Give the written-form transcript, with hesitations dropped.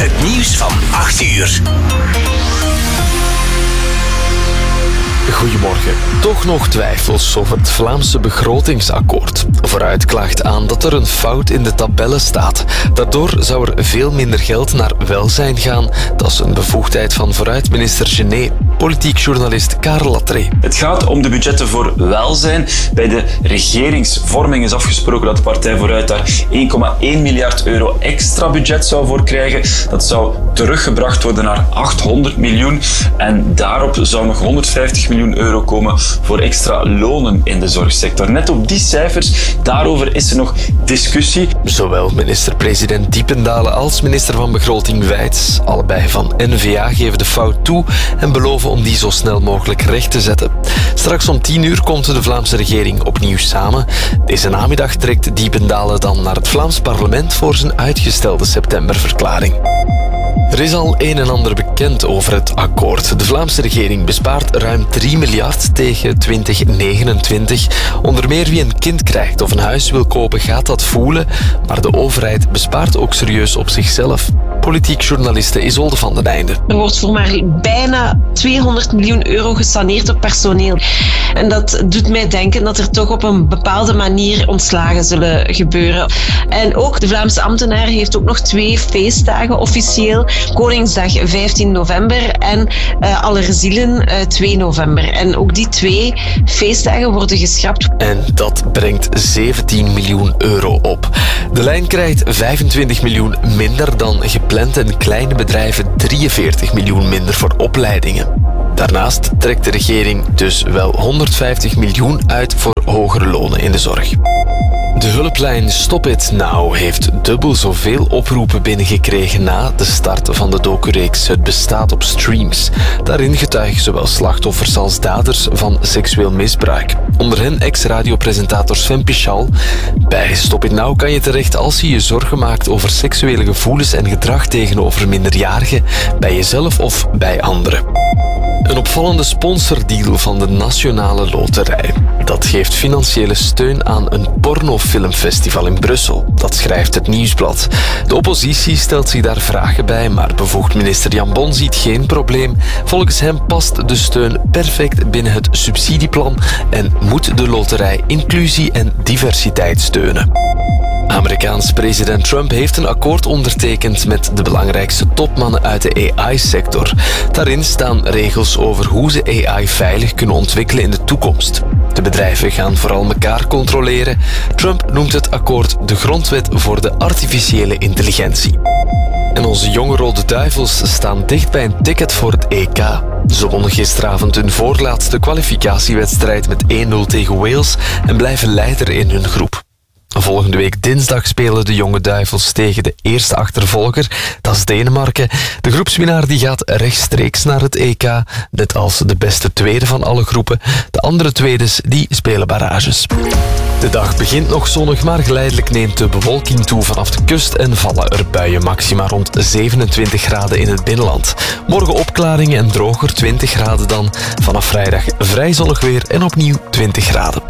Het nieuws van 8 uur. Goedemorgen. Toch nog twijfels over het Vlaamse begrotingsakkoord. Vooruit klaagt aan dat er een fout in de tabellen staat. Daardoor zou er veel minder geld naar welzijn gaan. Dat is een bevoegdheid van Vooruit-minister Genet. Politiek journalist Karel Latré. Het gaat om de budgetten voor welzijn. Bij de regeringsvorming is afgesproken dat de Partij Vooruit daar 1,1 miljard euro extra budget zou voor krijgen. Dat zou teruggebracht worden naar 800 miljoen. En daarop zou nog 150 miljoen euro komen voor extra lonen in de zorgsector. Net op die cijfers, daarover is er nog discussie. Zowel minister-president Diependalen als minister van Begroting Wijts, allebei van N-VA, geven de fout toe en beloven om die zo snel mogelijk recht te zetten. Straks om 10 uur komt de Vlaamse regering opnieuw samen. Deze namiddag trekt Diependalen dan naar het Vlaams parlement voor zijn uitgestelde septemberverklaring. Er is al een en ander bekend over het akkoord. De Vlaamse regering bespaart ruim 3 miljard tegen 2029. Onder meer wie een kind krijgt of een huis wil kopen gaat dat voelen, maar de overheid bespaart ook serieus op zichzelf. Politiek journaliste Isolde van den Einde. Er wordt voor maar bijna 200 miljoen euro gesaneerd op personeel. En dat doet mij denken dat er toch op een bepaalde manier ontslagen zullen gebeuren. En ook de Vlaamse ambtenaar heeft ook nog 2 feestdagen officieel. Koningsdag 15 november en Allerzielen 2 november. En ook die 2 feestdagen worden geschrapt. En dat brengt 17 miljoen euro op. De lijn krijgt 25 miljoen minder dan gepland en kleine bedrijven 43 miljoen minder voor opleidingen. Daarnaast trekt de regering dus wel 150 miljoen uit voor hogere lonen in de zorg. De hulplijn Stop It Now heeft dubbel zoveel oproepen binnengekregen na de start van de docureeks Het bestaat op streams. Daarin getuigen zowel slachtoffers als daders van seksueel misbruik. Onder hen ex-radiopresentator Sven Pichal. Bij Stop It Now kan je terecht als je je zorgen maakt over seksuele gevoelens en gedrag tegenover minderjarigen, bij jezelf of bij anderen. Een opvallende sponsordeal van de Nationale Loterij. Dat geeft financiële steun aan een pornofilmfestival in Brussel. Dat schrijft het Nieuwsblad. De oppositie stelt zich daar vragen bij, maar bevoegd minister Jan Bon ziet geen probleem. Volgens hem past de steun perfect binnen het subsidieplan en moet de loterij inclusie en diversiteit steunen. Amerikaans president Trump heeft een akkoord ondertekend met de belangrijkste topmannen uit de AI-sector. Daarin staan regels over hoe ze AI veilig kunnen ontwikkelen in de toekomst. De bedrijven gaan vooral elkaar controleren. Trump noemt het akkoord de grondwet voor de artificiële intelligentie. En onze jonge Rode Duivels staan dicht bij een ticket voor het EK. Ze wonnen gisteravond hun voorlaatste kwalificatiewedstrijd met 1-0 tegen Wales en blijven leider in hun groep. Volgende week dinsdag spelen de Jonge Duivels tegen de eerste achtervolger, dat is Denemarken. De groepswinnaar die gaat rechtstreeks naar het EK, net als de beste tweede van alle groepen. De andere tweedes die spelen barrages. De dag begint nog zonnig, maar geleidelijk neemt de bewolking toe vanaf de kust en vallen er buien, maxima rond 27 graden in het binnenland. Morgen opklaringen en droger, 20 graden dan. Vanaf vrijdag vrij zonnig weer en opnieuw 20 graden.